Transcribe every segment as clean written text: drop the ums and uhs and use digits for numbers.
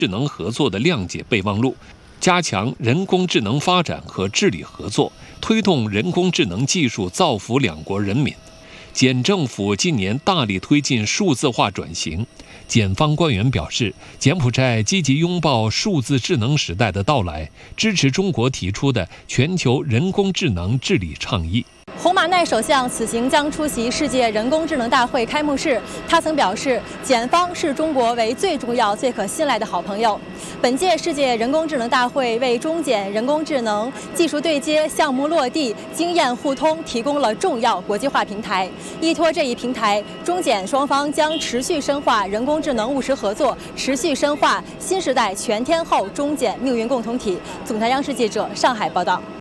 智能合作的谅解备忘录，加强人工智能发展和治理合作，推动人工智能技术造福两国人民。柬政府近年大力推进数字化转型，检方官员表示，柬埔寨积极拥抱数字智能时代的到来，支持中国提出的全球人工智能治理倡议。 洪马奈首相此行将出席世界人工智能大会开幕式。他曾表示，检方视中国为最重要、最可信赖的好朋友。本届世界人工智能大会为中检人工智能技术对接、项目落地、经验互通提供了重要国际化平台。依托这一平台，中检双方将持续深化人工智能务实合作，持续深化新时代全天候中检命运共同体。总台央视记者上海报道。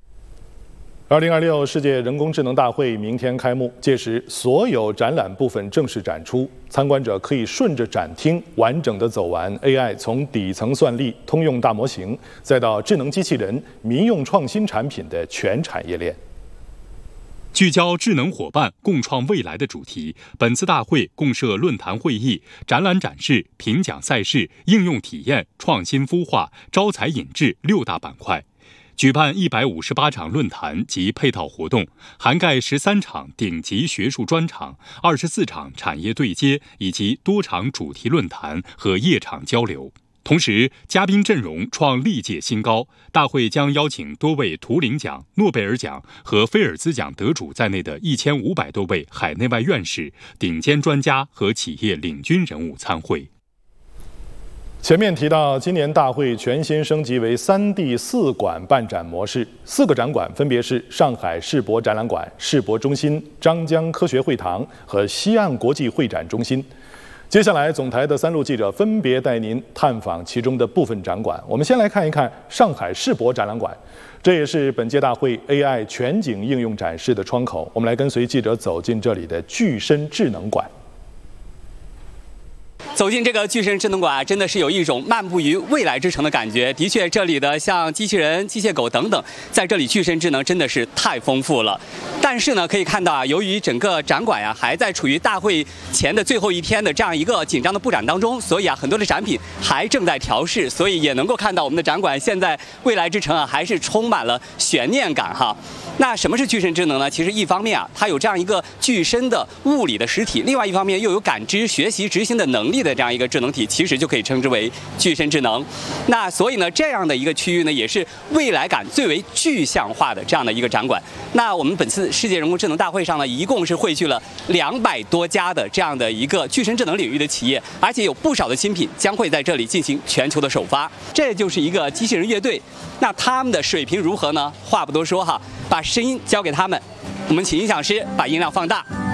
2026世界人工智能大会明天开幕，届时所有展览部分正式展出，参观者可以顺着展厅完整地走完 AI 从底层算力、通用大模型，再到智能机器人、民用创新产品的全产业链。 聚焦智能伙伴共创未来的主题，本次大会共设论坛会议、展览展示、评奖赛事、应用体验、创新孵化、招才引智6大板块。举办158场论坛及配套活动，涵盖13场顶级学术专场、24场产业对接以及多场主题论坛和夜场交流。同时，嘉宾阵容创历届新高。大会将邀请多位图灵奖、诺贝尔奖和菲尔兹奖得主在内的1500多位海内外院士、顶尖专家和企业领军人物参会。 前面提到，今年大会全新升级为3D 4馆办展模式，4个展馆分别是上海世博展览馆、世博中心、张江科学会堂和西岸国际会展中心。接下来，总台的3路记者分别带您探访其中的部分展馆。我们先来看一看上海世博展览馆，这也是本届大会 AI 全景应用展示的窗口。我们来跟随记者走进这里的具身智能馆。 走进这个具身智能馆，真的是有一种漫步于未来之城的感觉。的确，这里的像机器人、机械狗等等，在这里具身智能真的是太丰富了。但是呢，可以看到啊，由于整个展馆呀还在处于大会前的最后一天的这样一个紧张的布展当中，所以啊，很多的展品还正在调试，所以也能够看到我们的展馆现在未来之城啊还是充满了悬念感哈。那什么是具身智能呢？其实一方面啊，它有这样一个具身的物理的实体，另外一方面又有感知、学习、执行的能力的这样一个智能体，其实就可以称之为具身智能。那所以呢，这样的一个区域呢，也是未来感最为具象化的这样的一个展馆。那我们本次世界人工智能大会上呢，一共是汇聚了200多家的这样的一个具身智能领域的企业，而且有不少的新品将会在这里进行全球的首发。这就是一个机器人乐队，那他们的水平如何呢？话不多说哈，把声音交给他们，我们请音响师把音量放大。